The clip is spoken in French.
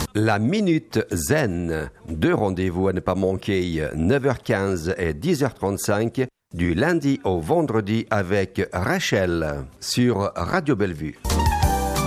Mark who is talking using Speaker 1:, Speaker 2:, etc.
Speaker 1: La Minute Zen, 2 rendez-vous à ne pas manquer, 9h15 et 10h35, du lundi au vendredi avec Rachel sur Radio Bellevue.